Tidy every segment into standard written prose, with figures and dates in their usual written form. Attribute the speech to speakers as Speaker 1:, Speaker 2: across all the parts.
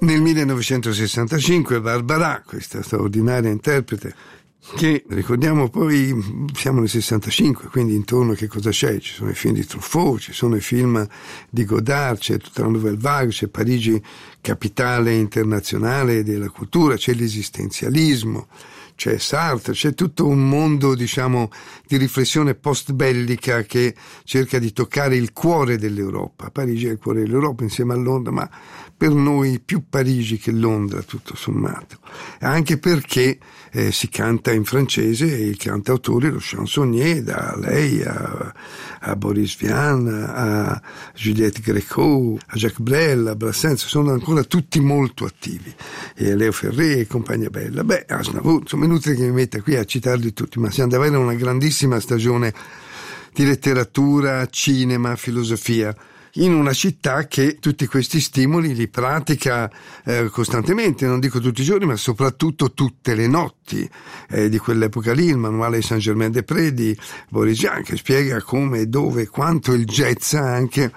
Speaker 1: Nel 1965 Barbara, questa straordinaria interprete, che ricordiamo poi siamo nel 65, quindi intorno a che cosa c'è? Ci sono i film di Truffaut, ci sono i film di Godard, c'è tutta la Nouvelle Vague, c'è Parigi capitale internazionale della cultura, c'è l'esistenzialismo, c'è Sartre, c'è tutto un mondo, diciamo, di riflessione post-bellica che cerca di toccare il cuore dell'Europa. Parigi è il cuore dell'Europa insieme a Londra, ma per noi più Parigi che Londra, tutto sommato. Anche perché si canta in francese e il cantautore, lo chansonnier, da lei a Boris Vian, a Juliette Gréco, a Jacques Brel, a Brassens, sono ancora tutti molto attivi. E Leo Ferré e compagnia bella. Aznavour, insomma, inutile che mi metta qui a citarli tutti, ma siamo davanti a una grandissima stagione di letteratura, cinema, filosofia, in una città che tutti questi stimoli li pratica costantemente, non dico tutti i giorni, ma soprattutto tutte le notti di quell'epoca lì. Il manuale di Saint-Germain-des-Prés di Boris Vian, che spiega come, dove, quanto il jazz anche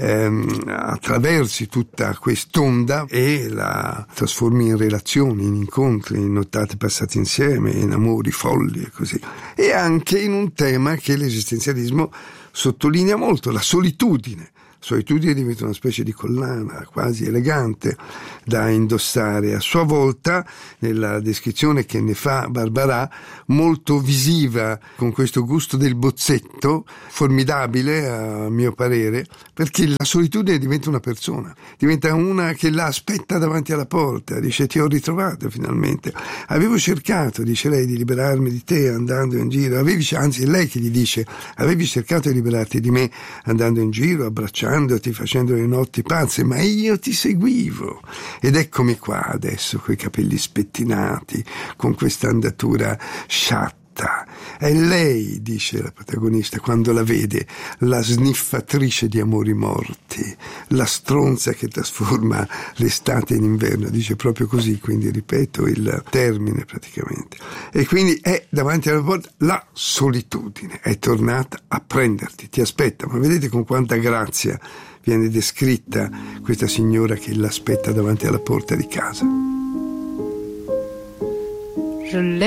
Speaker 1: attraversi tutta quest'onda e la trasformi in relazioni, in incontri, in nottate passate insieme, in amori folli e così. E anche in un tema che l'esistenzialismo sottolinea molto, la solitudine. Solitudine diventa una specie di collana quasi elegante da indossare, a sua volta, nella descrizione che ne fa Barbara, molto visiva, con questo gusto del bozzetto, formidabile a mio parere, perché la solitudine diventa una persona, diventa una che la aspetta davanti alla porta, dice: ti ho ritrovato finalmente, avevo cercato, dice lei, di liberarmi di te andando in giro, anzi è lei che gli dice: avevi cercato di liberarti di me andando in giro, abbracciandoti, facendo le notti pazze, ma io ti seguivo, ed eccomi qua adesso coi capelli spettinati, con questa andatura sciatta. È lei, dice la protagonista, quando la vede, la sniffatrice di amori morti, la stronza che trasforma l'estate in inverno, dice proprio così, quindi ripeto il termine praticamente. E quindi è davanti alla porta, la solitudine è tornata a prenderti, ti aspetta, ma vedete con quanta grazia viene descritta questa signora che l'aspetta davanti alla porta di casa.